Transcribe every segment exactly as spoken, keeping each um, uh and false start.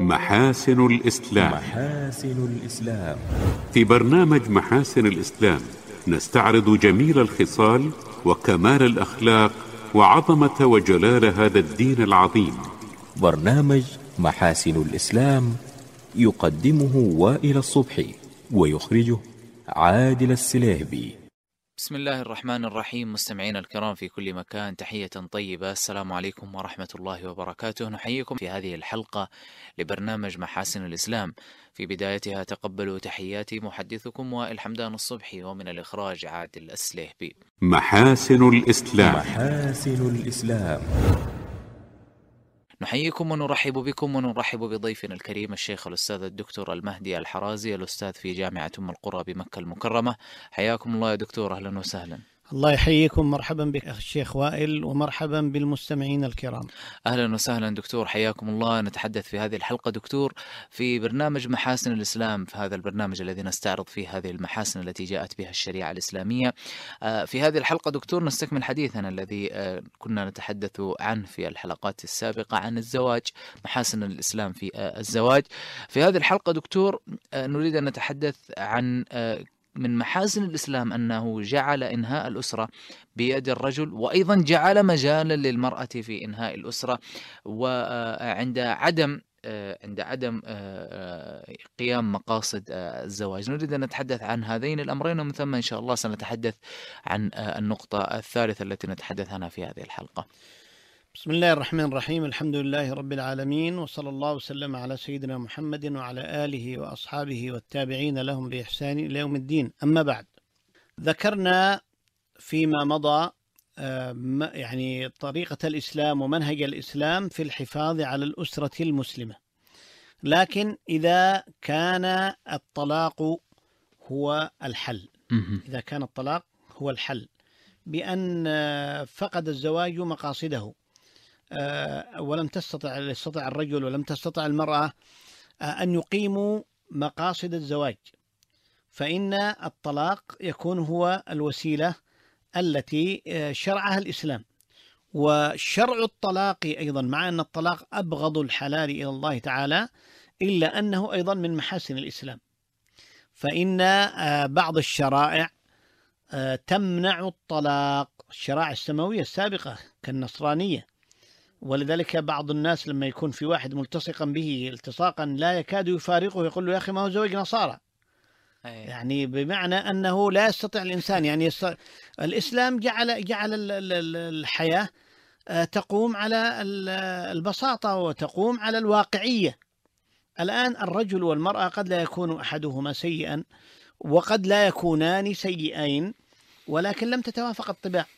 محاسن الإسلام. محاسن الإسلام. في برنامج محاسن الإسلام نستعرض جميل الخصال وكمال الأخلاق وعظمة وجلال هذا الدين العظيم. برنامج محاسن الإسلام يقدمه وائل الصبحي ويخرجه عادل السليهبي. بسم الله الرحمن الرحيم. مستمعين الكرام في كل مكان، تحية طيبة، السلام عليكم ورحمة الله وبركاته. نحييكم في هذه الحلقة لبرنامج محاسن الإسلام. في بدايتها تقبلوا تحياتي محدثكم وائل حمدان الصبحي، ومن الإخراج عادل السليهبي. محاسن الإسلام. محاسن الإسلام. نحييكم ونرحب بكم ونرحب بضيفنا الكريم الشيخ الأستاذ الدكتور المهدي الحرازي، الأستاذ في جامعة أم القرى بمكة المكرمة. حياكم الله يا دكتور، أهلا وسهلا. الله يحييكم، مرحبا بك الشيخ وائل ومرحبا بالمستمعين الكرام. أهلا وسهلا دكتور، حياكم الله. نتحدث في هذه الحلقة دكتور في برنامج محاسن الإسلام، في هذا البرنامج الذي نستعرض فيه هذه المحاسن التي جاءت بها الشريعة الإسلامية. في هذه الحلقة دكتور نستكمل حديثنا الذي كنا نتحدث عنه في الحلقات السابقة عن الزواج، محاسن الإسلام في الزواج. في هذه الحلقة دكتور نريد أن نتحدث عن من محاسن الإسلام أنه جعل إنهاء الأسرة بيد الرجل، وأيضا جعل مجالا للمرأة في إنهاء الأسرة، وعند عدم عند عدم قيام مقاصد الزواج. نريد أن نتحدث عن هذين الأمرين، ومن ثم إن شاء الله سنتحدث عن النقطة الثالثة التي نتحدث عنها في هذه الحلقة. بسم الله الرحمن الرحيم، الحمد لله رب العالمين، وصلى الله وسلم على سيدنا محمد وعلى آله وأصحابه والتابعين لهم بإحسان إلى يوم الدين. أما بعد، ذكرنا فيما مضى يعني طريقة الإسلام ومنهج الإسلام في الحفاظ على الأسرة المسلمة، لكن إذا كان الطلاق هو الحل، إذا كان الطلاق هو الحل بأن فقد الزواج مقاصده ولم تستطع يستطع الرجل ولم تستطع المرأة أن يقيموا مقاصد الزواج، فإن الطلاق يكون هو الوسيلة التي شرعها الإسلام. وشرع الطلاق أيضا، مع أن الطلاق أبغض الحلال إلى الله تعالى، إلا أنه أيضا من محاسن الإسلام، فإن بعض الشرائع تمنع الطلاق، الشرائع السماوية السابقة كالنصرانية. ولذلك بعض الناس لما يكون في واحد ملتصقا به التصاقا لا يكاد يفارقه يقول له يا أخي ما هو زوج نصارى، يعني بمعنى أنه لا يستطيع الإنسان، يعني يستطيع. الإسلام جعل جعل الحياة تقوم على البساطة وتقوم على الواقعية. الآن الرجل والمرأة قد لا يكون أحدهما سيئا وقد لا يكونان سيئين، ولكن لم تتوافق الطباع،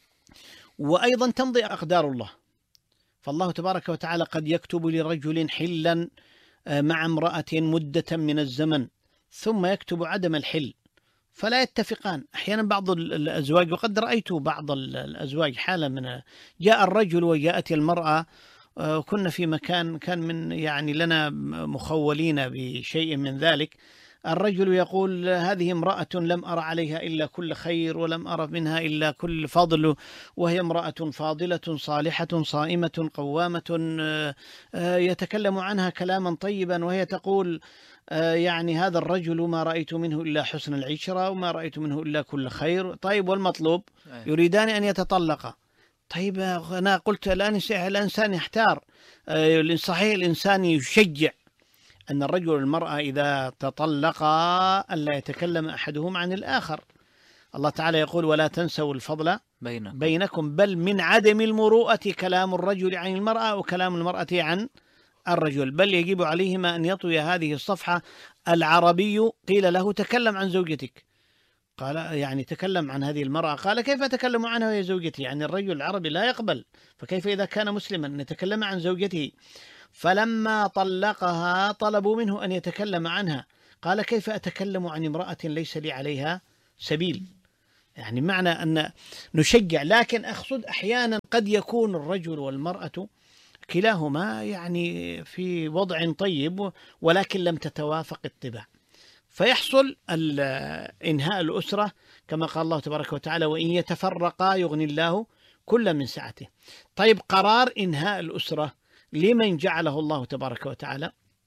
وأيضا تمضي أقدار الله. فالله تبارك وتعالى قد يكتب لرجل حلا مع امرأة مدة من الزمن، ثم يكتب عدم الحل فلا يتفقان. أحيانا بعض الأزواج، وقد رأيت بعض الأزواج حالة من جاء الرجل وجاءت المرأة، كنا في مكان كان من يعني لنا مخولين بشيء من ذلك. الرجل يقول هذه امرأة لم أرى عليها إلا كل خير ولم أرى منها إلا كل فضل، وهي امرأة فاضلة صالحة صائمة قوامة، يتكلم عنها كلاما طيبا، وهي تقول يعني هذا الرجل ما رأيت منه إلا حسن العشرة وما رأيت منه إلا كل خير. طيب والمطلوب؟ يريدان أن يتطلقا. طيب أنا قلت الآن الإنسان يحتار. صحيح الإنسان يشجع أن الرجل والمرأة إذا تطلقا ألا يتكلم أحدهما عن الآخر. الله تعالى يقول ولا تنسوا الفضل بينكم, بينكم بل من عدم المروءة كلام الرجل عن المرأة وكلام المرأة عن الرجل، بل يجب عليهما أن يطوي هذه الصفحة. العربي قيل له تكلم عن زوجتك، قال يعني تكلم عن هذه المرأة، قال كيف أتكلم عنها وهي زوجتي؟ يعني الرجل العربي لا يقبل، فكيف إذا كان مسلما أن يتكلم عن زوجته؟ فلما طلقها طلبوا منه أن يتكلم عنها، قال كيف أتكلم عن امرأة ليس لي عليها سبيل؟ يعني معنى أن نشجع، لكن أقصد أحيانا قد يكون الرجل والمرأة كلاهما يعني في وضع طيب ولكن لم تتوافق الطباع، فيحصل إنهاء الأسرة كما قال الله تبارك وتعالى وإن يتفرقا يغني الله كل من سعته. طيب قرار إنهاء الأسرة لمن جعله الله تبارك وتعالى؟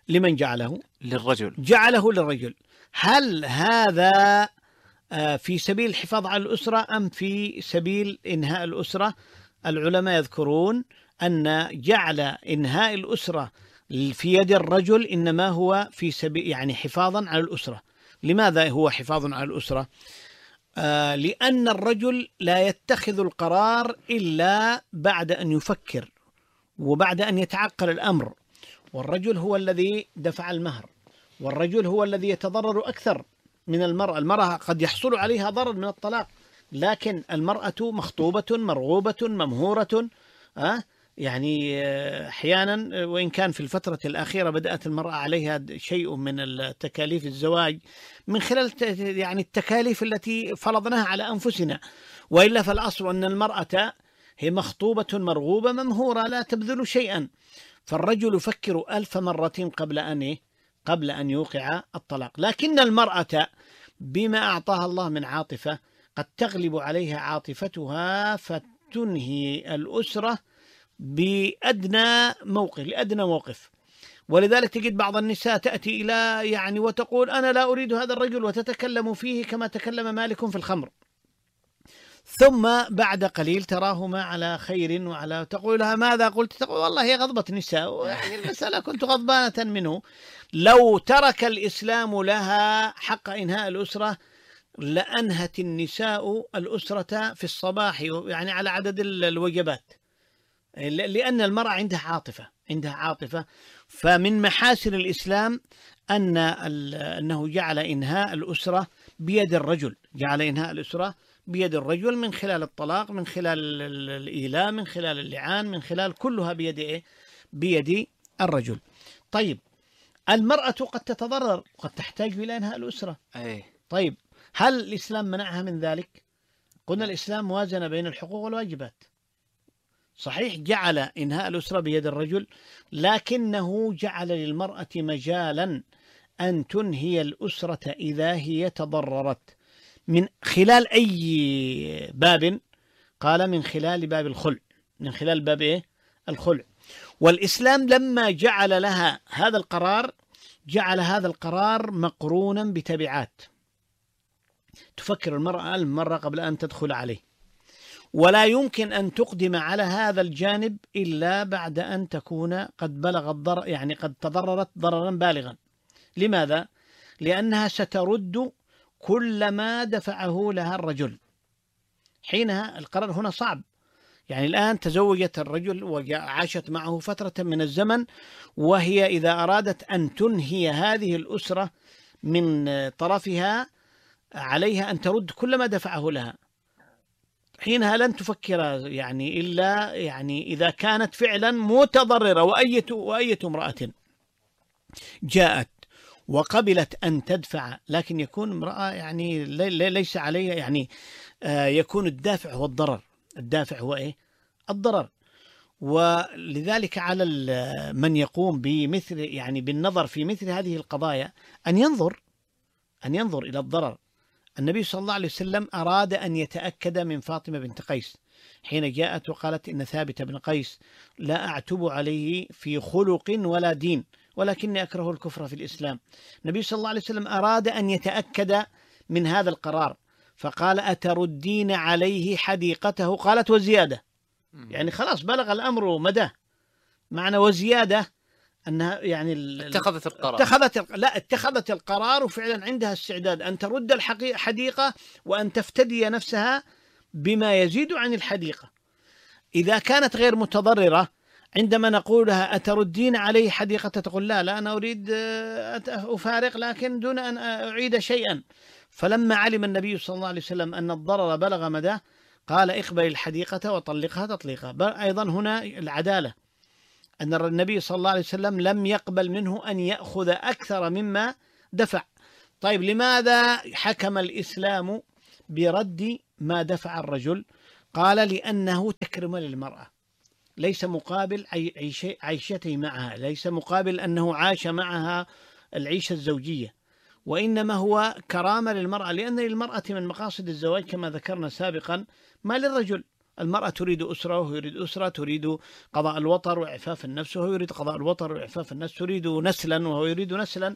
لمن جعله؟ للرجل. جعله للرجل. هل هذا في سبيل الحفاظ على الأسرة أم في سبيل إنهاء الأسرة؟ العلماء يذكرون أن جعل إنهاء الأسرة في يد الرجل إنما هو في سبيل يعني حفاظا على الأسرة. لماذا هو حفاظ على الأسرة؟ آه لأن الرجل لا يتخذ القرار إلا بعد أن يفكر وبعد أن يتعقل الأمر، والرجل هو الذي دفع المهر، والرجل هو الذي يتضرر أكثر من المرأة. المرأة قد يحصل عليها ضرر من الطلاق، لكن المرأة مخطوبة مرغوبة ممهورة. أه؟ يعني أحيانا وإن كان في الفترة الأخيرة بدأت المرأة عليها شيء من التكاليف الزواج من خلال يعني التكاليف التي فرضناها على أنفسنا، وإلا فالأصل أن المرأة هي مخطوبة مرغوبة ممهورة لا تبذل شيئا. فالرجل يفكر ألف مرة قبل أن قبل أن يوقع الطلاق، لكن المرأة بما أعطاها الله من عاطفة قد تغلب عليها عاطفتها فتنهي الأسرة بأدنى موقف لأدنى موقف. ولذلك تجد بعض النساء تأتي إلى يعني وتقول أنا لا أريد هذا الرجل، وتتكلم فيه كما تكلم مالك في الخمر، ثم بعد قليل تراهما على خير وعلى تقول لها ماذا قلت؟ تقول والله هي غضبة نساء، يعني المسألة كنت غضبانة منه. لو ترك الإسلام لها حق إنهاء الأسرة لأنهت النساء الأسرة في الصباح يعني على عدد الوجبات، لأن المرأة عندها عاطفة عندها عاطفة. فمن محاسن الإسلام أن أنه جعل إنهاء الأسرة بيد الرجل، جعل إنهاء الأسرة بيد الرجل من خلال الطلاق، من خلال الإيلاء، من خلال اللعان، من خلال كلها بيد إيه؟ بيد الرجل. طيب المرأة قد تتضرر، قد تحتاج إلى إنهاء الأسرة. أي. طيب هل الإسلام منعها من ذلك؟ قلنا الإسلام موازنة بين الحقوق والواجبات. صحيح جعل إنهاء الأسرة بيد الرجل، لكنه جعل للمرأة مجالا أن تنهي الأسرة إذا هي تضررت من خلال أي باب؟ قال من خلال باب الخلع، من خلال باب إيه؟ الخلع. والإسلام لما جعل لها هذا القرار جعل هذا القرار مقرونا بتبعات تفكر المرأة ألف مرة قبل أن تدخل عليه، ولا يمكن أن تقدم على هذا الجانب إلا بعد أن تكون قد بلغ الضرر، يعني قد تضررت ضررا بالغا. لماذا؟ لأنها سترد كل ما دفعه لها الرجل. حينها القرار هنا صعب، يعني الآن تزوجت الرجل وعاشت معه فترة من الزمن، وهي إذا أرادت أن تنهي هذه الأسرة من طرفها عليها أن ترد كل ما دفعه لها. حينها لن تفكر يعني إلا يعني إذا كانت فعلا متضررة. وأية وأية امرأة جاءت وقبلت أن تدفع، لكن يكون امرأة يعني ليس عليها يعني يكون الدافع هو الضرر، الدافع هو إيه؟ الضرر. ولذلك على من يقوم بمثل يعني بالنظر في مثل هذه القضايا أن ينظر أن ينظر إلى الضرر. النبي صلى الله عليه وسلم أراد أن يتأكد من فاطمة بنت قيس حين جاءت وقالت إن ثابت بن قيس لا أعتب عليه في خلق ولا دين ولكني أكره الكفر في الإسلام. النبي صلى الله عليه وسلم أراد أن يتأكد من هذا القرار فقال أتردين عليه حديقته؟ قالت وزيادة، يعني خلاص بلغ الأمر مدى معنى وزيادة أنها يعني اتخذت القرار اتخذت لا اتخذت القرار وفعلا عندها استعداد أن ترد الحديقة وأن تفتدي نفسها بما يزيد عن الحديقة. إذا كانت غير متضررة عندما نقول لها أتردين عليه حديقة تقول لا لا أنا أريد أفارق لكن دون أن أعيد شيئا. فلما علم النبي صلى الله عليه وسلم أن الضرر بلغ مدى قال اقبل الحديقة وطلقها تطليقا. أيضا هنا العدالة أن النبي صلى الله عليه وسلم لم يقبل منه أن يأخذ أكثر مما دفع. طيب لماذا حكم الإسلام برد ما دفع الرجل؟ قال لأنه تكرم للمرأة، ليس مقابل عيشته معها، ليس مقابل أنه عاش معها العيشة الزوجية، وإنما هو كرامة للمرأة، لأن للمرأة من مقاصد الزواج كما ذكرنا سابقا ما للرجل. المرأة تريد أسرة وهو يريد أسرة، تريد قضاء الوطر وإعفاف النفس وهو يريد قضاء الوطر وإعفاف النفس، تريد نسلا وهو يريد نسلا،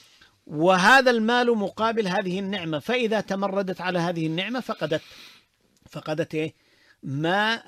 وهذا المال مقابل هذه النعمة، فإذا تمردت على هذه النعمة فقدت فقدت ما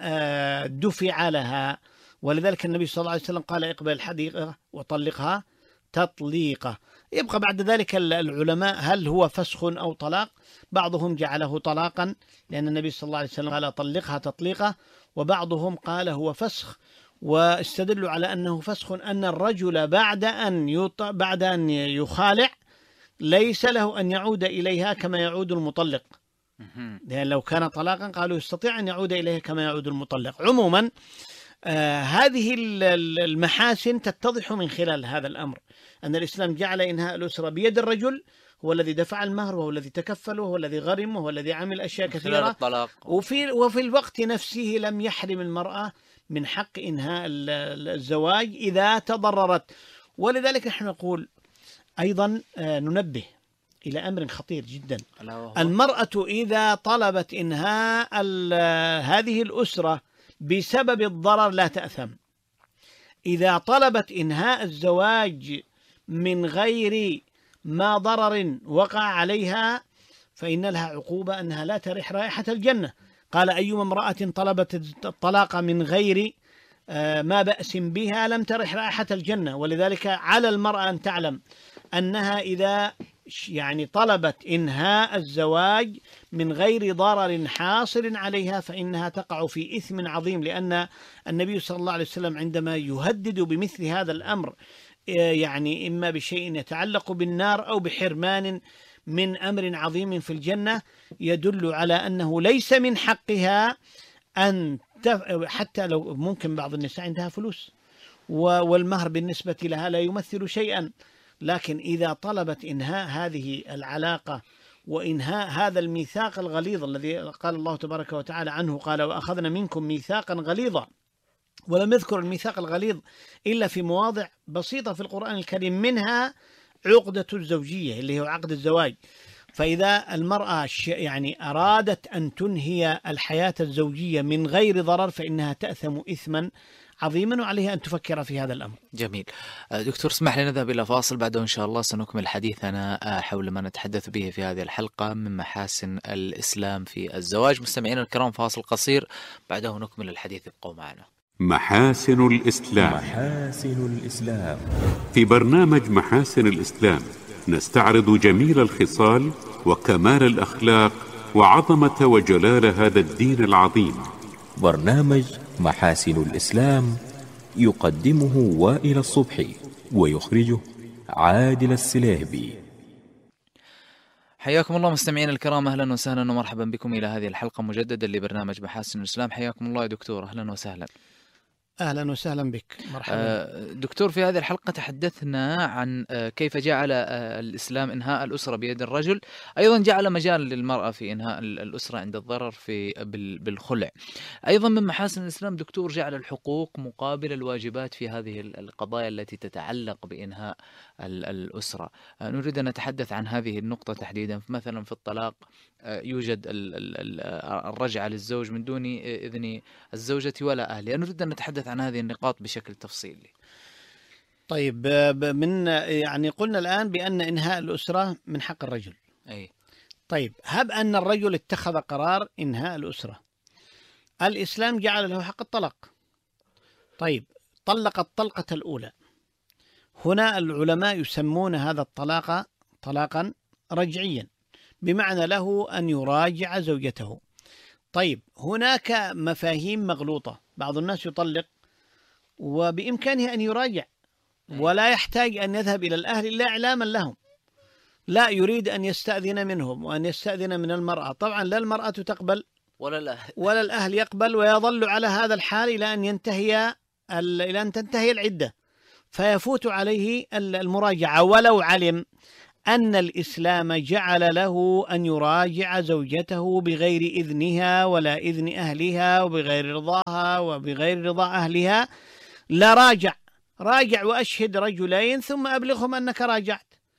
دفع لها. ولذلك النبي صلى الله عليه وسلم قال اقبل الحديقة وطلقها تطليقة. يبقى بعد ذلك العلماء هل هو فسخ أو طلاق؟ بعضهم جعله طلاقا لأن النبي صلى الله عليه وسلم قال طلقها تطليقة، وبعضهم قال هو فسخ، واستدلوا على أنه فسخ أن الرجل بعد أن يط... بعد أن يخالع ليس له أن يعود إليها كما يعود المطلق، لأن لو كان طلاقا قالوا يستطيع أن يعود إليها كما يعود المطلق. عموما آه هذه المحاسن تتضح من خلال هذا الأمر، أن الإسلام جعل إنهاء الأسرة بيد الرجل، هو الذي دفع المهر وهو الذي تكفل وهو الذي غرم وهو الذي عمل أشياء كثيرة، وفي, وفي الوقت نفسه لم يحرم المرأة من حق إنهاء الزواج إذا تضررت. ولذلك نحن نقول أيضا آه ننبه إلى أمر خطير جدا. المرأة إذا طلبت إنهاء هذه الأسرة بسبب الضرر لا تأثم. إذا طلبت إنهاء الزواج من غير ما ضرر وقع عليها فإن لها عقوبة أنها لا ترح رائحة الجنة. قال أيما امرأة طلبت الطلاق من غير ما بأس بها لم ترح رائحة الجنة. ولذلك على المرأة أن تعلم أنها إذا يعني طلبت إنهاء الزواج من غير ضرر حاصل عليها فإنها تقع في إثم عظيم، لأن النبي صلى الله عليه وسلم عندما يهدد بمثل هذا الأمر يعني إما بشيء يتعلق بالنار أو بحرمان من أمر عظيم في الجنة، يدل على أنه ليس من حقها أن تف... حتى لو ممكن بعض النساء عندها فلوس والمهر بالنسبة لها لا يمثل شيئا، لكن إذا طلبت إنهاء هذه العلاقة وإنهاء هذا الميثاق الغليظ الذي قال الله تبارك وتعالى عنه، قال وأخذنا منكم ميثاقا غليظا، ولم يذكر الميثاق الغليظ إلا في مواضع بسيطة في القرآن الكريم، منها عقدة الزوجية اللي هو عقد الزواج. فإذا المرأة يعني أرادت أن تنهي الحياة الزوجية من غير ضرر فإنها تأثم إثما عظيما، وعليها أن تفكر في هذا الأمر. جميل. دكتور اسمح لي نذهب إلى فاصل، بعده إن شاء الله سنكمل حديثنا حول ما نتحدث به في هذه الحلقة من محاسن الإسلام في الزواج. مستمعينا الكرام فاصل قصير بعده نكمل الحديث، ابقوا معنا. محاسن الإسلام. محاسن الإسلام. في برنامج محاسن الإسلام نستعرض جميل الخصال وكمال الأخلاق وعظمة وجلال هذا الدين العظيم. برنامج محاسن الإسلام يقدمه وائل الصبحي ويخرجه عادل السليهبي. حياكم الله مستمعين الكرام، أهلا وسهلا ومرحبا بكم إلى هذه الحلقة مجددا لبرنامج محاسن الإسلام. حياكم الله يا دكتور، أهلا وسهلا. أهلا وسهلا بك، مرحبا. دكتور في هذه الحلقة تحدثنا عن كيف جعل الإسلام إنهاء الأسرة بيد الرجل، أيضا جعل مجال للمرأة في إنهاء الأسرة عند الضرر في بالخلع. أيضا من محاسن الإسلام دكتور جعل الحقوق مقابل الواجبات في هذه القضايا التي تتعلق بإنهاء الأسرة. نريد أن نتحدث عن هذه النقطة تحديدا. مثلا في الطلاق يوجد الرجعة للزوج من دون إذن الزوجة ولا أهلها. نريد أن نتحدث عن هذه النقاط بشكل تفصيلي. طيب، من يعني قلنا الآن بأن إنهاء الأسرة من حق الرجل. أي. طيب، هب أن الرجل اتخذ قرار إنهاء الأسرة، الإسلام جعل له حق الطلاق. طيب، طلق الطلقة الأولى، هنا العلماء يسمون هذا الطلاق طلاقا رجعيا، بمعنى له أن يراجع زوجته. طيب، هناك مفاهيم مغلوطة، بعض الناس يطلق وبإمكانه أن يراجع ولا يحتاج أن يذهب إلى الأهل إلا إعلاما لهم، لا يريد أن يستأذن منهم وأن يستأذن من المرأة. طبعا لا المرأة تقبل ولا الأهل ولا الأهل يقبل، ويظل على هذا الحال إلى أن ينتهي إلى أن تنتهي العدة، فيفوت عليه المراجعة، ولو علم أن الإسلام جعل له أن يراجع زوجته بغير إذنها ولا إذن أهلها وبغير رضاها وبغير رضا أهلها لا راجع. راجع وأشهد رجلين ثم أبلغهم أنك راجعت.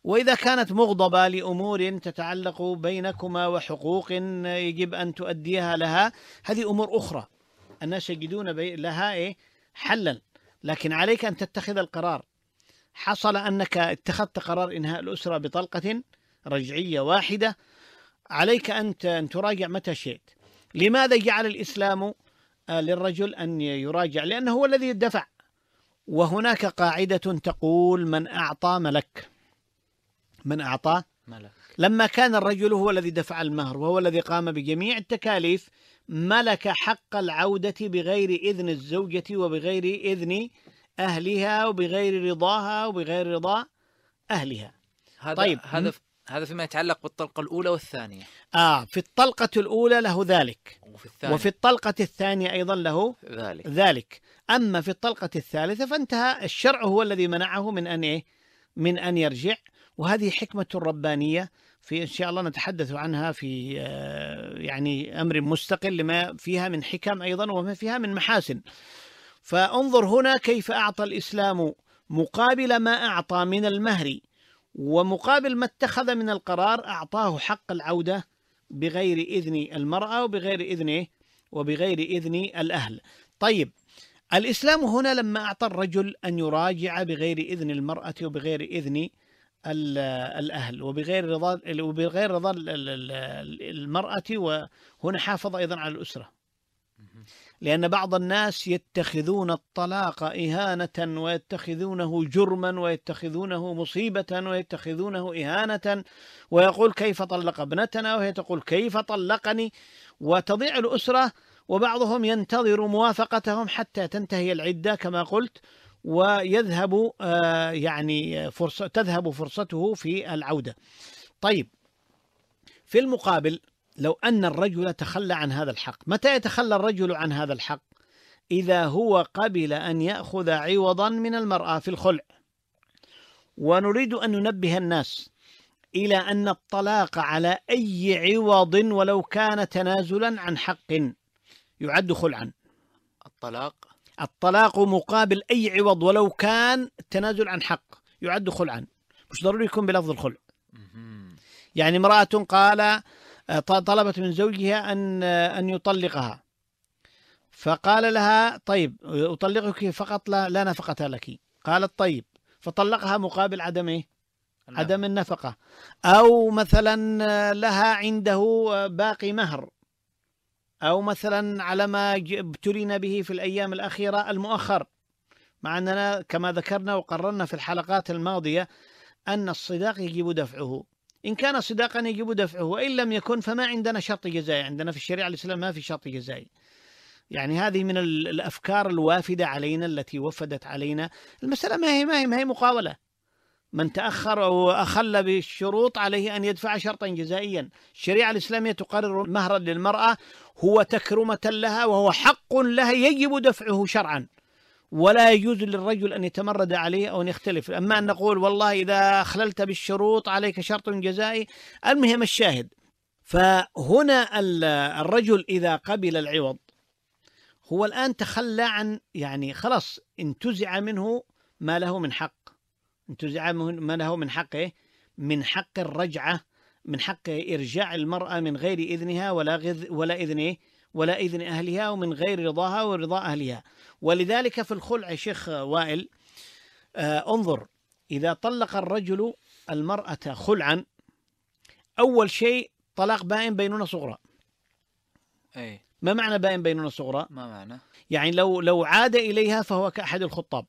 وإذا كانت مغضبة لأمور تتعلق بينكما وحقوق يجب أن تؤديها لها، هذه أمور أخرى الناس يجدون لها إيه حلا، لكن عليك أن تتخذ القرار. حصل أنك اتخذت قرار إنهاء الأسرة بطلقة رجعية واحدة، عليك أن تراجع متى شئت. لماذا جعل الإسلام للرجل أن يراجع؟ لأنه هو الذي دفع، وهناك قاعدة تقول من أعطى ملك. من أعطى ملك. لما كان الرجل هو الذي دفع المهر وهو الذي قام بجميع التكاليف، ملك حق العودة بغير إذن الزوجة وبغير إذن أهلها وبغير رضاها وبغير رضا أهلها. هذا طيب هذا هذا فيما يتعلق بالطلقة الأولى والثانية. آه في الطلقة الأولى له ذلك، وفي الثانية. وفي الطلقة الثانية أيضا له ذلك. ذلك. أما في الطلقة الثالثة فانتهى، الشرع هو الذي منعه من أن إيه؟ من أن يرجع. وهذه حكمة ربانية في إن شاء الله نتحدث عنها في يعني أمر مستقل، لما فيها من حكم أيضا وما فيها من محاسن. فانظر هنا كيف أعطى الإسلام مقابل ما أعطى من المهر ومقابل ما اتخذ من القرار، أعطاه حق العودة بغير إذن المرأة وبغير إذن وبغير إذن الأهل. طيب الإسلام هنا لما أعطى الرجل أن يراجع بغير إذن المرأة وبغير إذن الأهل وبغير رضا وبغير رضا المرأة، وهنا حافظ أيضا على الأسرة، لأن بعض الناس يتخذون الطلاق إهانة ويتخذونه جرما ويتخذونه مصيبة ويتخذونه إهانة، ويقول كيف طلق ابنتنا، وهي تقول كيف طلقني، وتضيع الأسرة. وبعضهم ينتظر موافقتهم حتى تنتهي العدة كما قلت، ويذهب يعني فرصة تذهب فرصته في العودة. طيب في المقابل لو أن الرجل تخلى عن هذا الحق، متى يتخلى الرجل عن هذا الحق؟ إذا هو قبل أن يأخذ عوضا من المرأة في الخلع. ونريد أن ننبه الناس إلى أن الطلاق على أي عوض ولو كان تنازلا عن حق يعد خلعا. الطلاق الطلاق مقابل أي عوض ولو كان تنازل عن حق يعد خلعا، مش ضروري يكون بلفظ الخلع. يعني امرأة قال طلبت من زوجها أن أن يطلقها، فقال لها طيب أطلقك فقط لا, لا نفقة لك، قالت طيب، فطلقها مقابل عدم إيه؟ عدم النفقة. أو مثلا لها عنده باقي مهر، أو مثلا على ما ابتلينا به في الأيام الأخيرة المؤخر، مع أننا كما ذكرنا وقررنا في الحلقات الماضية أن الصداق يجب دفعه، إن كان صداقا يجب دفعه، وإن لم يكن فما عندنا شرط جزائي. عندنا في الشريعة الإسلام ما في شرط جزائي. يعني هذه من الأفكار الوافدة علينا التي وفدت علينا. المسألة ما هي ما هي, ما هي مقاولة. من تأخر أو أخل بالشروط عليه أن يدفع شرطا جزائيا. الشريعة الإسلامية تقرر مهرا للمرأة هو تكرمة لها وهو حق لها يجب دفعه شرعا، ولا يجوز للرجل أن يتمرد عليه أو أن يختلف. أما أن نقول والله إذا أخللت بالشروط عليك شرط جزائي، المهم الشاهد. فهنا الرجل إذا قبل العوض هو الآن تخلى عن، يعني خلاص انتزع منه ما له من حق، انتزع ما له من حقه، من حق الرجعة، من حق إرجاع المرأة من غير إذنها ولا غذ ولا إذن ولا إذن أهلها ومن غير رضاها ورضا أهلها. ولذلك في الخلع شيخ وائل آه انظر، إذا طلق الرجل المرأة خلعا، أول شيء طلاق بائن بينونة صغرى. أي. ما معنى بائن بينونة صغرى؟ ما معنى؟ يعني لو لو عاد إليها فهو كأحد الخطاب،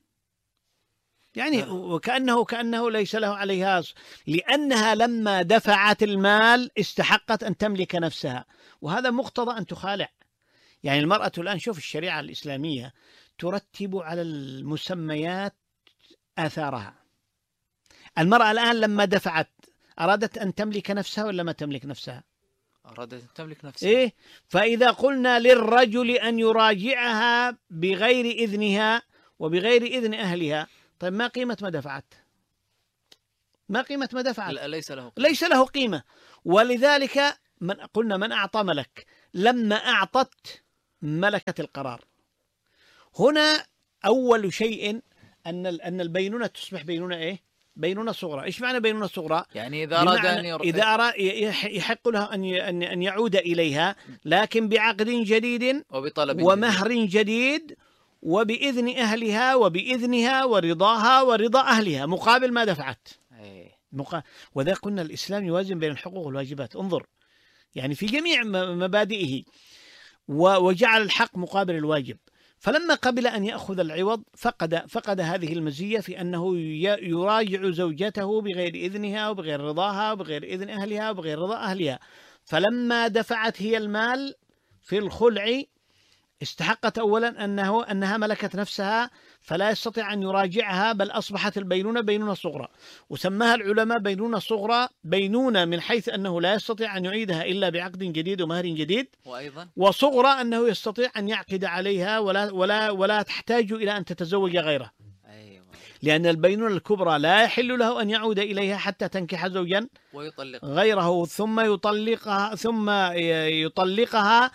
يعني وكأنه كأنه ليس له عليها، لأنها لما دفعت المال استحقت أن تملك نفسها، وهذا مقتضى أن تخالع. يعني المرأة الآن شوف الشريعة الإسلامية ترتب على المسميات آثارها. المرأة الآن لما دفعت أرادت أن تملك نفسها ولا ما تملك نفسها؟ أرادت أن تملك نفسها. إيه؟ فإذا قلنا للرجل أن يراجعها بغير إذنها وبغير إذن أهلها، طيب ما قيمة ما دفعت؟ ما قيمة ما دفعت؟ ليس له قيمة. ليس له قيمة. ولذلك من قلنا من أعطى ملك، لما أعطت ملكة القرار. هنا أول شيء أن أن البينونة تصبح بينونة إيه؟ بينونة صغرى. إيش معنى بينونة صغرى؟ يعني إذا أراد أن ير... إذا أراد يحق له أن أن يعود إليها، لكن بعقد جديد وبطلب ومهر جديد, جديد وبإذن أهلها وبإذنها ورضاها ورضا أهلها مقابل ما دفعت. مقا... وذا قلنا الإسلام يوازن بين الحقوق والواجبات. انظر يعني في جميع مبادئه، وجعل الحق مقابل الواجب. فلما قبل أن يأخذ العوض فقد فقد هذه المزية في أنه يراجع زوجته بغير إذنها وبغير رضاها وبغير إذن أهلها وبغير رضا أهلها. فلما دفعت هي المال في الخلع استحقت أولا أنه أنها ملكت نفسها فلا يستطيع أن يراجعها، بل أصبحت البينونة بينونة صغرى. وسماها العلماء بينونة صغرى بينونة من حيث أنه لا يستطيع أن يعيدها إلا بعقد جديد ومهر جديد، وأيضا وصغرى أنه يستطيع أن يعقد عليها ولا ولا ولا تحتاج إلى أن تتزوج غيره. أيوة. لأن البينونة الكبرى لا يحل له أن يعود إليها حتى تنكح زوجا ويطلق غيره ثم يطلقها ثم يطلقها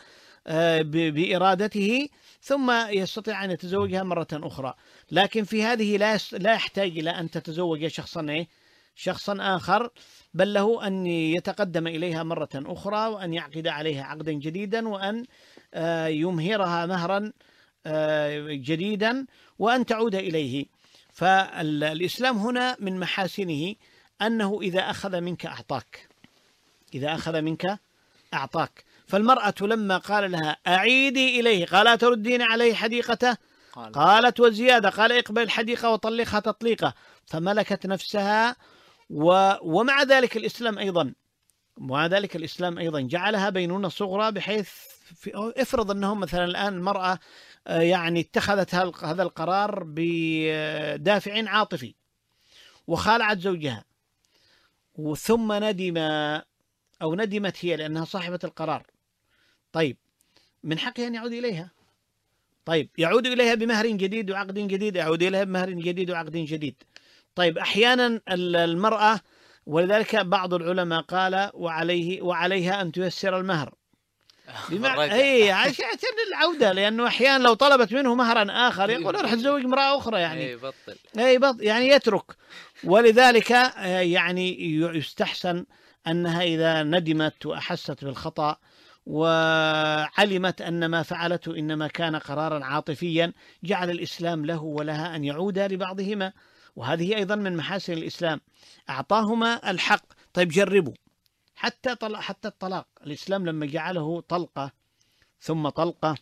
بإرادته ثم يستطيع أن يتزوجها مرة أخرى. لكن في هذه لا لا يحتاج إلى أن تتزوج شخصا إيه؟ شخصا آخر، بل له أن يتقدم إليها مرة أخرى وأن يعقد عليها عقدا جديدا وأن يمهرها مهرا جديدا وأن تعود إليه. فالإسلام هنا من محاسنه أنه إذا أخذ منك أعطاك، إذا أخذ منك أعطاك. فالمرأة لما قال لها أعيدي إليه قال تردين عليه حديقته، قالت وزيادة، قال اقبل الحديقة وطلقها تطليقة، فملكت نفسها. و... ومع ذلك الإسلام أيضا ومع ذلك الإسلام أيضا جعلها بينونة صغرى، بحيث في... افرض أنهم مثلا الآن المرأة يعني اتخذت هذا القرار بدافع عاطفي وخالعت زوجها، ثم ندم أو ندمت هي لأنها صاحبة القرار. طيب من حقها أن يعود إليها. طيب يعود إليها بمهر جديد وعقد جديد، يعود إليها بمهر جديد وعقد جديد. طيب أحيانا المرأة، ولذلك بعض العلماء قال وعليه وعليها أن تيسر المهر، بمعنى أي عشان العودة، لأنه أحيانا لو طلبت منه مهرا آخر يقول أروح أتزوج امرأة أخرى، يعني أي بطل أي بطل يعني يترك. ولذلك يعني يستحسن أنها إذا ندمت وأحست بالخطأ وعلمت أن ما فعلته إنما كان قرارا عاطفيا، جعل الإسلام له ولها أن يعودا لبعضهما. وهذه أيضا من محاسن الإسلام، أعطاهما الحق. طيب جربوا حتى طلق حتى الطلاق، الإسلام لما جعله طلقة ثم طلقة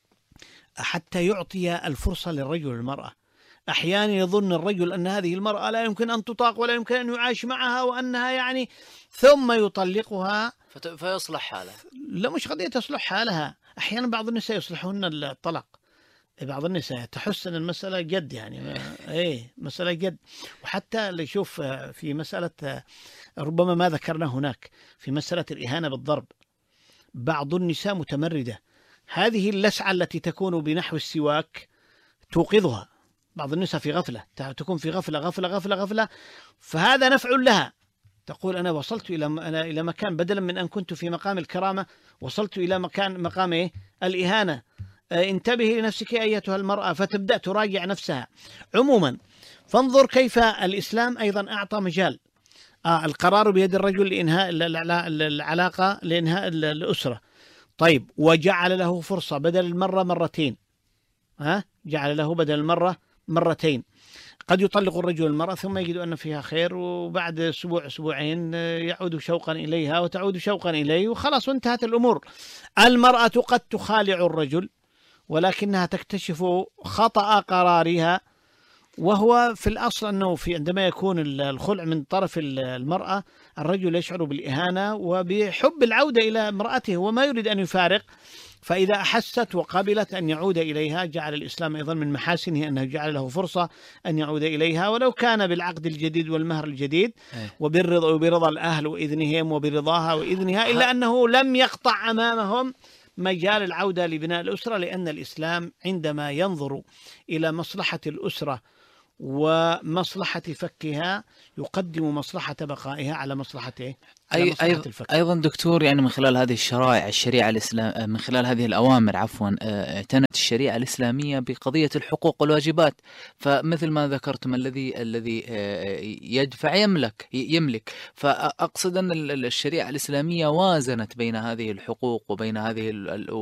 حتى يعطي الفرصة للرجل والمرأة. أحيانا يظن الرجل أن هذه المرأة لا يمكن أن تطاق ولا يمكن أن يعاش معها وأنها يعني، ثم يطلقها فيصلح حالها. لا، مش قضية تصلح حالها. أحيانا بعض النساء يصلحون الطلاق، بعض النساء تحس أن المسألة جد، يعني إيه مسألة جد. وحتى اللي يشوف في مسألة ربما ما ذكرنا هناك في مسألة الإهانة بالضرب، بعض النساء متمردة، هذه اللسعة التي تكون بنحو السواك توقظها. بعض النساء في غفلة، تكون في غفلة غفلة غفلة غفلة، فهذا نفع لها. تقول أنا وصلت إلى أنا إلى مكان، بدلا من أن كنت في مقام الكرامة وصلت إلى مكان مقام إيه؟ الإهانة. انتبهي لنفسك أيتها المرأة، فتبدأ تراجع نفسها. عموما فانظر كيف الإسلام أيضا أعطى مجال. آه القرار بيد الرجل لإنهاء العلاقة، لإنهاء الأسرة. طيب وجعل له فرصة بدل المرة مرتين، ها جعل له بدل المرة مرتين. قد يطلق الرجل المرأة ثم يجد أن فيها خير، وبعد أسبوع أسبوعين يعود شوقا إليها وتعود شوقا إليه، وخلاص وانتهت الأمور. المرأة قد تخالع الرجل ولكنها تكتشف خطأ قرارها، وهو في الأصل أنه في عندما يكون الخلع من طرف المرأة الرجل يشعر بالإهانة وبحب العودة إلى امرأته وما يريد أن يفارق. فإذا أحست وقبلت أن يعود إليها، جعل الإسلام أيضا من محاسنه أنه جعل له فرصة أن يعود إليها، ولو كان بالعقد الجديد والمهر الجديد وبالرضا وبرضا الأهل وإذنهم وبرضاها وإذنها، إلا أنه لم يقطع أمامهم مجال العودة لبناء الأسرة، لأن الإسلام عندما ينظر إلى مصلحة الأسرة ومصلحة فكها يقدم مصلحة بقائها على مصلحة إيه؟ على أي مصلحة أيضا الفك. أيضا دكتور، يعني من خلال هذه الشرائع الشريعة الإسلام، من خلال هذه الأوامر عفوا، اعتنت الشريعة الإسلامية بقضية الحقوق والواجبات. فمثل ما ذكرتم، الذي الذي يدفع يملك يملك فأقصد أن الشريعة الإسلامية وازنت بين هذه الحقوق وبين هذه